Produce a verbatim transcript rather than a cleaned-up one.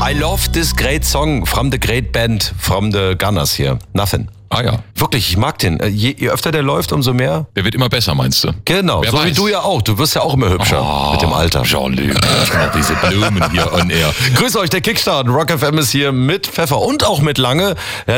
I love this great song from the great band from the Gunners hier. Nothing. Ah ja. Wirklich, ich mag den. Je, je öfter der läuft, umso mehr. Der wird immer besser, meinst du? Genau, Wer so weiß. wie du ja auch. Du wirst ja auch immer hübscher Oh, mit dem Alter. Jean-Luc, diese Blumen hier on air. Grüß euch, der Kickstart. Rock F M ist hier mit Pfeffer und auch mit Lange. Ja,